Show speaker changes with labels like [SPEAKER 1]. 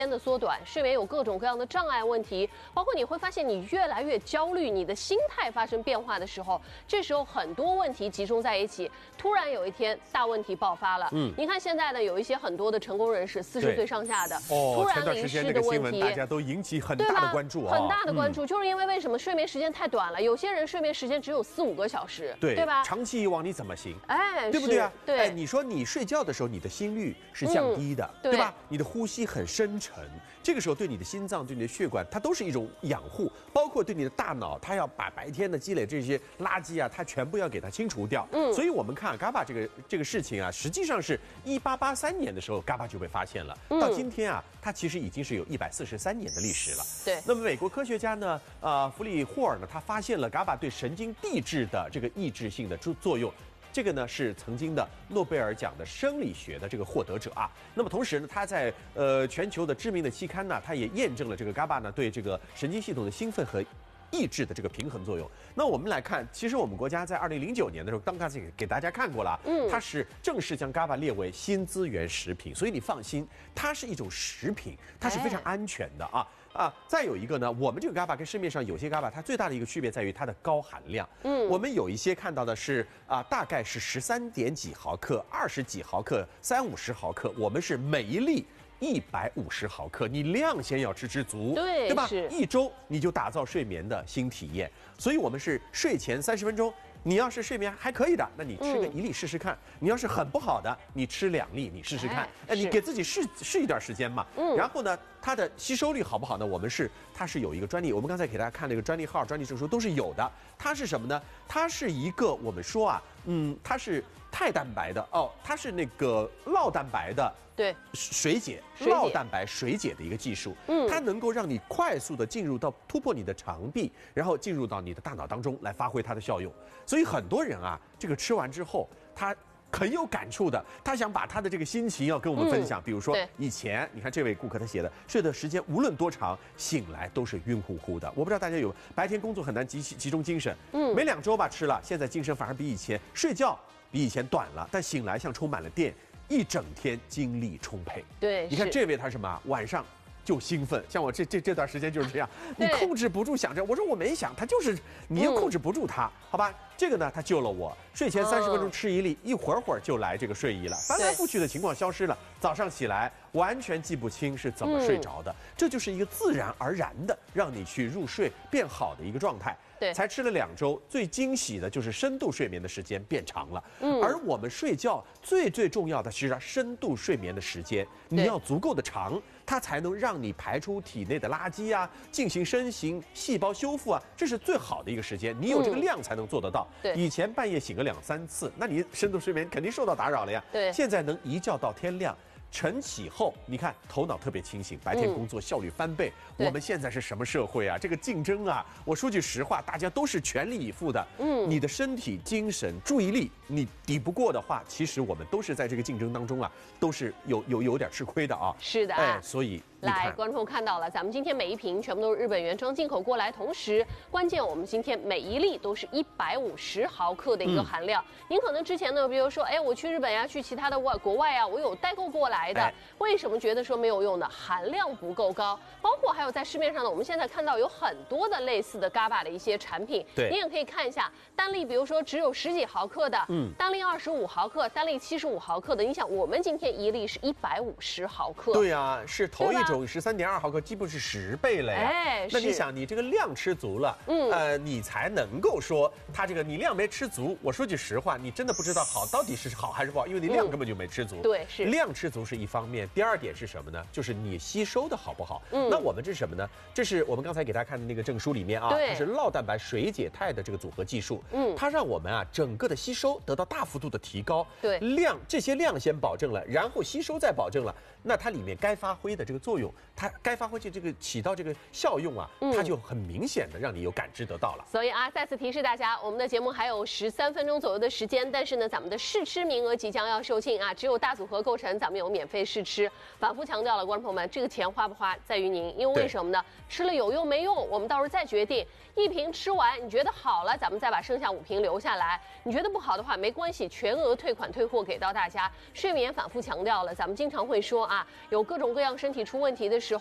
[SPEAKER 1] 的缩短，睡眠有各种各样的障碍问题，包括你会发现你越来越焦虑，你的心态发生变化的时候，这时候很多问题集中在一起，突然有一天大问题爆发了。你看现在呢，有一些很多的成功人士，40岁上下的，突然淋湿的问题，
[SPEAKER 2] 大家都引起很大的关注啊，
[SPEAKER 1] 很大的关注，就是因为为什么睡眠时间太短了？有些人睡眠时间只有4、5个小时，对吧？
[SPEAKER 2] 长期以往你怎么行？
[SPEAKER 1] 对
[SPEAKER 2] 不对啊？
[SPEAKER 1] 对，
[SPEAKER 2] 你说你睡觉的时候，你的心率是降低的，对吧？你的呼吸很深沉。这个时候对你的心脏、对你的血管，它都是一种养护，包括对你的大脑，它要把白天的积累这些垃圾啊，它全部要给它清除掉。所以我们看GABA 这个事情啊，实际上是1883年的时候GABA 就被发现了，到今天啊，它其实已经是有143年的历史了。
[SPEAKER 1] 对。
[SPEAKER 2] 那么美国科学家呢，弗里霍尔呢，他发现了GABA 对神经递质的这个抑制性的作用。这个呢是曾经的诺贝尔奖的生理学的这个获得者啊。那么同时呢，他在全球的知名的期刊呢，他也验证了这个 GABA 呢对这个神经系统的兴奋和抑制的这个平衡作用。那我们来看，其实我们国家在2009年的时候，刚才给大家看过了，它是正式将 GABA 列为新资源食品，所以你放心，它是一种食品，它是非常安全的啊。再有一个呢，我们这个 GABA 跟市面上有些 GABA 它最大的一个区别在于它的高含量。我们有一些看到的是大概是13点几毫克、20几毫克、30-50毫克，我们是每一粒150毫克，你量先要吃足，对吧？1周你就打造睡眠的新体验。所以我们是睡前30分钟。你要是睡眠还可以的，那你吃个1粒试试看；你要是很不好的，你吃2粒，你试试看。你给自己试一段时间嘛。然后呢，它的吸收率好不好呢？它是有一个专利，我们刚才给大家看那个专利号、专利证书都是有的。它是什么呢？它是一个我们说啊，它是肽蛋白的它是那个酪蛋白的。对，水解酪蛋白水解的一个技术，它能够让你快速的突破你的肠壁，然后进入到你的大脑当中来发挥它的效用。所以很多人啊，这个吃完之后，他很有感触的，他想把他的这个心情要跟我们分享。比如说以前，你看这位顾客他写的，睡的时间无论多长，醒来都是晕乎乎的。我不知道大家有白天工作很难集中精神，没2周吧吃了，现在精神反而比以前睡觉比以前短了，但醒来像充满了电。一整天精力充沛。对，你看这位他什么？晚上就兴奋，像我这段时间就是这样，你控制不住想着，我说我没想，他就是你又控制不住他，好吧？这个呢，他救了我。睡前30分钟吃1粒，一会儿就来这个睡意了，翻来覆去的情况消失了。早上起来完全记不清是怎么睡着的，这就是一个自然而然的让你去入睡变好的一个状态。对，才吃了2周，最惊喜的就是深度睡眠的时间变长了。而我们睡觉最重要的是深度睡眠的时间，你要足够的长，它才能让你排出体内的垃圾啊，进行身形细胞修复啊，这是最好的一个时间。你有这个量才能做得到。以前半夜醒个2-3次，那你深度睡眠肯定受到打扰了呀。现在能一觉到天亮。晨起后，你看头脑特别清醒，白天工作效率翻倍。我们现在是什么社会啊？这个竞争啊，我说句实话，大家都是全力以赴的。你的身体、精神、注意力，你抵不过的话，其实我们都是在这个竞争当中啊，都是有点吃亏的啊。是的啊，所以来，
[SPEAKER 1] 观众看到了，咱们今天每一瓶全部都是日本原装进口过来，同时关键我们今天每一粒都是150毫克的一个含量。您可能之前呢，比如说，我去日本呀，去其他的国外呀，我有代购过来的，为什么觉得说没有用呢？含量不够高，包括还有在市面上呢，我们现在看到有很多的类似的 GABA 的一些产品，你也可以看一下，单粒比如说只有10几毫克的，单粒25毫克，单粒75毫克的，你想我们今天一粒是150毫克，
[SPEAKER 2] 对呀，是头一种13.2毫克，几乎是10倍了呀。那你想，你这个量吃足了，你才能够说它这个你量没吃足。我说句实话，你真的不知道到底是好还是不好，因为你量根本就没吃足。对，是量吃足是一方面，第二点是什么呢？就是你吸收的好不好。那我们这是什么呢？这是我们刚才给大家看的那个证书里面啊，它是酪蛋白水解肽的这个组合技术。它让我们啊整个的吸收得到大幅度的提高。对，这些量先保证了，然后吸收再保证了，那它里面该发挥的这个作用，它该发挥这个起到这个效用啊，它就很明显的让你有感知得到了。
[SPEAKER 1] 所以啊，再次提示大家，我们的节目还有13分钟左右的时间，但是呢，咱们的试吃名额即将要售罄啊，只有大组合购成，咱们有免费试吃。反复强调了，观众朋友们，这个钱花不花在于您，因为为什么呢？吃了有用没用，我们到时候再决定。1瓶吃完，你觉得好了，咱们再把剩下5瓶留下来。你觉得不好的话，没关系，全额退货给到大家。睡眠反复强调了，咱们经常会说啊，有各种各样身体出问题。 问题的时候。